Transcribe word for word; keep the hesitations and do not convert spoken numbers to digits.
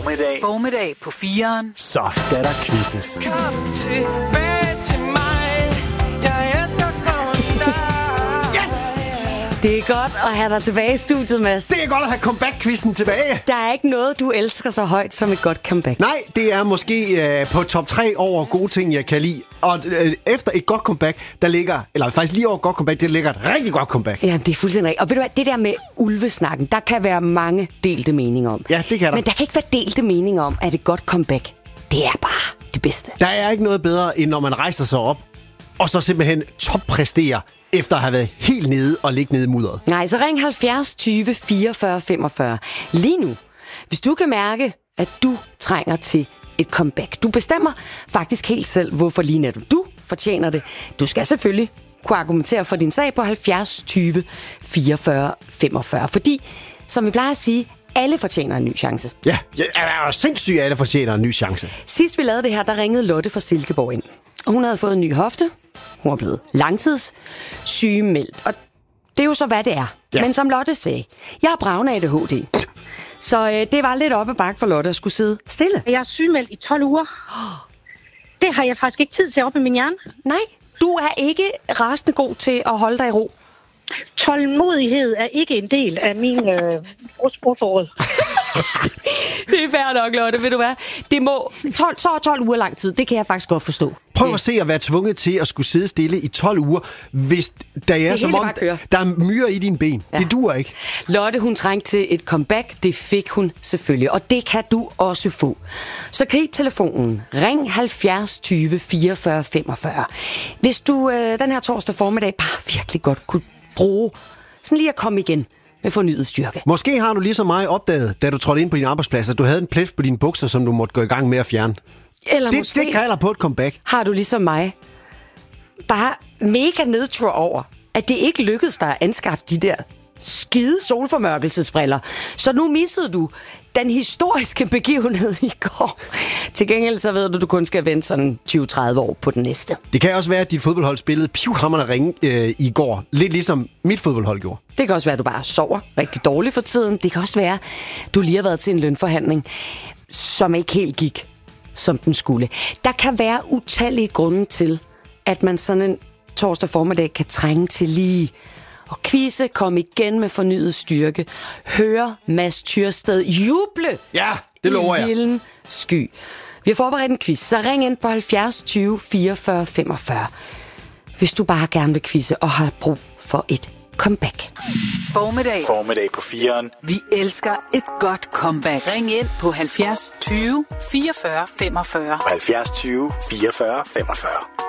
Formiddag. Formiddag på fireren. Så skal der quizzes. Kom tilbage til mig. Jeg elsker kun dig. Yes! Det er godt at have dig tilbage i studiet, Mads. Det er godt at have comeback-quizzen tilbage. Der er ikke noget, du elsker så højt som et godt comeback. Nej, det er måske øh, på top tre over gode ting, jeg kan lide. Og øh, efter et godt comeback, der ligger, eller faktisk lige over et godt comeback, der ligger et rigtig godt comeback. Ja, det er fuldstændig rigtigt. Og ved du hvad, det der med ulvesnakken, der kan være mange delte meninger om. Ja, det kan der. Men der kan ikke være delte meninger om, at et godt comeback, det er bare det bedste. Der er ikke noget bedre, end når man rejser sig op, og så simpelthen toppræsterer, efter at have været helt nede og ligge nede i mudderet. Nej, så ring halvfjerds tyve fireogfyrre femogfyrre. Lige nu, hvis du kan mærke, at du trænger til et comeback. Du bestemmer faktisk helt selv, hvorfor lige netop du fortjener det. Du skal selvfølgelig kunne argumentere for din sag på halvfjerds tyve fireogfyrre femogfyrre. Fordi, som vi plejer at sige, alle fortjener en ny chance. Ja, jeg er sindssygt, at alle fortjener en ny chance. Sidst vi lavede det her, der ringede Lotte fra Silkeborg ind. Og hun havde fået en ny hofte. Hun var blevet langtidssygemeldt. Og det er jo så, hvad det er. Ja. Men som Lotte sagde, jeg har bravende A D H D. Så øh, det var lidt op ad bakke for Lotte at skulle sidde stille. Jeg er sygemeldt i tolv uger. Det har jeg faktisk ikke tid til op i min hjerne. Nej, du er ikke rasende god til at holde dig i ro. Tålmodighed er ikke en del af min øh, ordforråd. Det er fair nok, Lotte, ved du hvad? Det må tolv, så tolv uger lang tid, det kan jeg faktisk godt forstå. Prøv at se at være tvunget til at skulle sidde stille i tolv uger, hvis der er, er som om, der er myrer i dine ben. Ja. Det duer ikke. Lotte, hun trængte til et comeback. Det fik hun selvfølgelig, og det kan du også få. Så grib telefonen. Ring halvfjerds tyve fireogfyrre femogfyrre. Hvis du øh, den her torsdag formiddag bare virkelig godt kunne bruge sådan lige at komme igen med fornyet styrke. Måske har du ligesom mig opdaget, da du trådte ind på din arbejdsplads, at du havde en plet på dine bukser, som du måtte gå i gang med at fjerne. Eller det, måske det kalder på et comeback. Har du ligesom mig bare mega nedtur over, at det ikke lykkedes dig at anskaffe de der skide solformørkelsesbriller. Så nu missede du den historiske begivenhed i går. Til gengæld så ved du, at du kun skal vente sådan tyve til tredive år på den næste. Det kan også være, at dit fodboldhold spillede pivhammerende ringe øh, i går. Lidt ligesom mit fodboldhold gjorde. Det kan også være, at du bare sover rigtig dårligt for tiden. Det kan også være, at du lige har været til en lønforhandling, som ikke helt gik, som den skulle. Der kan være utallige grunde til, at man sådan en torsdag formiddag kan trænge til lige og quizze, komme igen med fornyet styrke, høre Mads Tyrsted juble. Ja, det lover jeg. I vilden sky. Vi har forberedt en quiz, så ring ind på halvfjerds tyve fireogfyrre femogfyrre, hvis du bare gerne vil quizze og har brug for et comeback. Formiddag. Formiddag på fireren. Vi elsker et godt comeback. Ring ind på halvfjerds tyve fireogfyrre femogfyrre. halvfjerds tyve fireogfyrre femogfyrre.